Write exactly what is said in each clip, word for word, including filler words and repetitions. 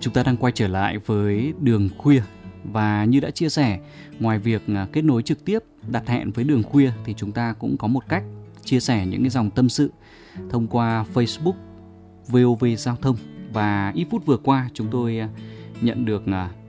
Chúng ta đang quay trở lại với Đường Khuya. Và như đã chia sẻ, ngoài việc kết nối trực tiếp đặt hẹn với Đường Khuya thì chúng ta cũng có một cách chia sẻ những cái dòng tâm sự thông qua Facebook vê o vê Giao thông. Và ít phút vừa qua chúng tôi nhận được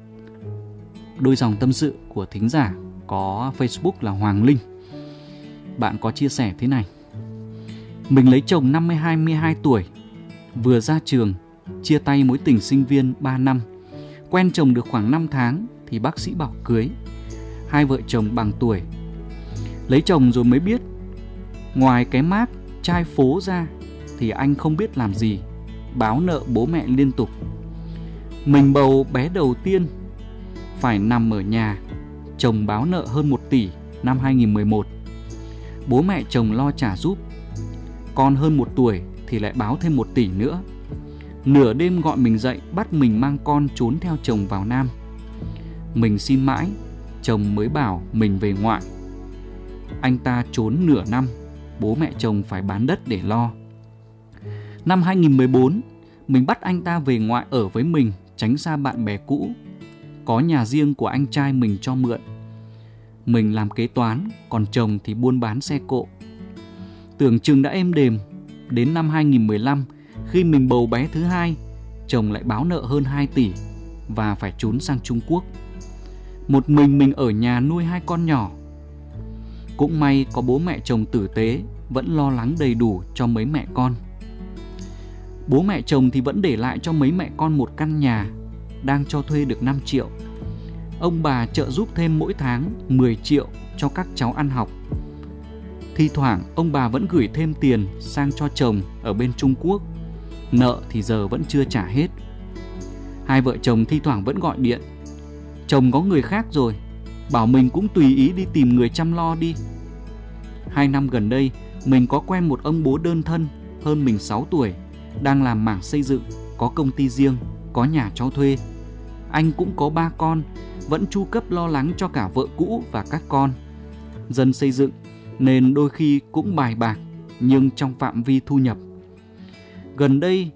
đôi dòng tâm sự của thính giả có Facebook là Hoàng Linh. Bạn có chia sẻ thế này: mình lấy chồng năm hai mươi hai tuổi, vừa ra trường, chia tay mối tình sinh viên ba năm. Quen chồng được khoảng năm tháng thì bác sĩ bảo cưới. Hai vợ chồng bằng tuổi. Lấy chồng rồi mới biết, ngoài cái mác trai phố ra thì anh không biết làm gì, báo nợ bố mẹ liên tục. Mình bầu bé đầu tiên, phải nằm ở nhà. Chồng báo nợ hơn một tỷ năm hai không một một. Bố mẹ chồng lo trả giúp. Con hơn một tuổi thì lại báo thêm một tỷ nữa. Nửa đêm gọi mình dậy, bắt mình mang con trốn theo chồng vào Nam. Mình xin mãi, chồng mới bảo mình về ngoại. Anh ta trốn nửa năm, bố mẹ chồng phải bán đất để lo. Năm hai không một bốn, mình bắt anh ta về ngoại ở với mình, tránh xa bạn bè cũ. Có nhà riêng của anh trai mình cho mượn. Mình làm kế toán, còn chồng thì buôn bán xe cộ. Tưởng chừng đã êm đềm. Đến năm hai không một lăm, khi mình bầu bé thứ hai, chồng lại báo nợ hơn hai tỷ và phải trốn sang Trung Quốc. Một mình mình ở nhà nuôi hai con nhỏ. Cũng may có bố mẹ chồng tử tế, vẫn lo lắng đầy đủ cho mấy mẹ con. Bố mẹ chồng thì vẫn để lại cho mấy mẹ con một căn nhà, đang cho thuê được năm triệu. Ông bà trợ giúp thêm mỗi tháng mười triệu cho các cháu ăn học. Thi thoảng ông bà vẫn gửi thêm tiền sang cho chồng ở bên Trung Quốc. Nợ thì giờ vẫn chưa trả hết. Hai vợ chồng thi thoảng vẫn gọi điện. Chồng có người khác rồi, bảo mình cũng tùy ý đi tìm người chăm lo đi. Hai năm gần đây, mình có quen một ông bố đơn thân, hơn mình sáu tuổi, đang làm mảng xây dựng, có công ty riêng, có nhà cho thuê. Anh cũng có ba con, vẫn chu cấp lo lắng cho cả vợ cũ và các con. Dân xây dựng nên đôi khi cũng bài bạc, nhưng trong phạm vi thu nhập. Gần đây